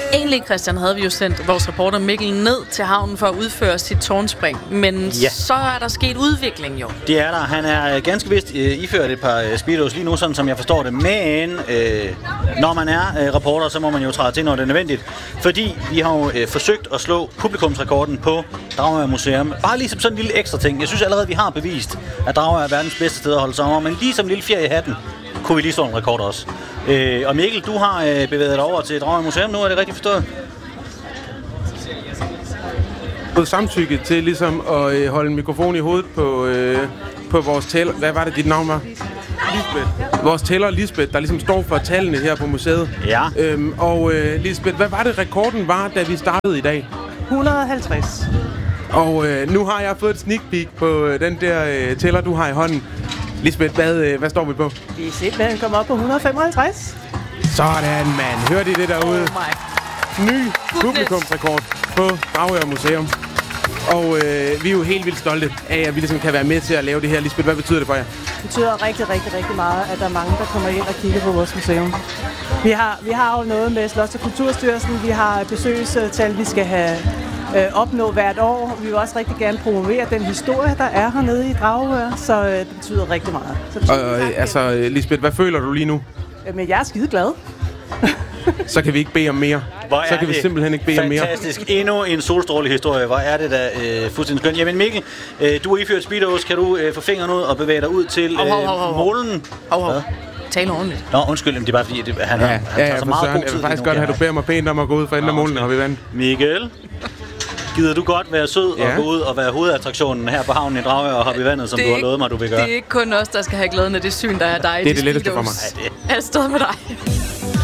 Egentlig, Christian, havde vi jo sendt vores reporter Mikkel ned til havnen for at udføre sit tårnspring. Men så er der sket udvikling jo. Det er der. Han er ganske vist iført et par speedos lige nu, sådan som jeg forstår det. Men når man er reporter, så må man jo træde til, når det er nødvendigt. Fordi vi har jo forsøgt at slå publikumsrekorden på Dragør Museum. Bare lige som sådan en lille ekstra ting. Jeg synes allerede, vi har bevist, at Dragør er verdens bedste sted at holde sommer. Men lige som lille fjer i hatten, kunne vi lige slå en rekord også. Og Mikkel, du har bevæget dig over til Dragør Museum nu, er det rigtigt forstået? Fået samtykke til ligesom at holde mikrofon i hovedet på vores tæller. Hvad var det, dit navn var? Lisbeth. Vores tæller Lisbeth, der ligesom står for tallene her på museet. Ja. Lisbeth, hvad var det rekorden var, da vi startede i dag? 150. Og nu har jeg fået et sneak peek på den der tæller, du har i hånden. Lisbeth, hvad står vi på? Vi er simpelthen kommet op på 155. Sådan, mand. Hørte I det derude? Ny publikumsrekord på Dragør Museum. Og vi er jo helt vildt stolte af, at vi ligesom kan være med til at lave det her. Lisbeth, hvad betyder det for jer? Det betyder rigtig, rigtig, rigtig meget, at der er mange, der kommer ind og kigger på vores museum. Vi har jo noget med Slots- og Kulturstyrelsen. Vi har besøgstal, vi skal have opnå hvert år. Vi vil også rigtig gerne promovere den historie, der er hernede i Dragør, så det betyder rigtig meget. Lisbeth, hvad føler du lige nu? Men jeg er skide glad. Så kan vi ikke bede om mere. Så kan vi simpelthen ikke bede om mere. Fantastisk. Endnu en solstrålehistorie. Hvor er det da fuldstændig skønt. Jamen Mikkel, du har iført speedos. Kan du få fingeren ud og bevæge dig ud til målen? Tale ordentligt. Nå, undskyld, men det er bare fordi, han tager så meget god tid. Jeg vil faktisk godt have, du beder mig pænt om at gå ud for enden af målen, når vi vandt. Mikkel, gider du godt være sød og gå ud og være hovedattraktionen her på havnen i Dragør og hoppe i vandet, som du har lovet mig, du vil gøre? Det er ikke kun os, der skal have glæden af det syn, der er dig. Det er det letteste for mig. Afsted med dig.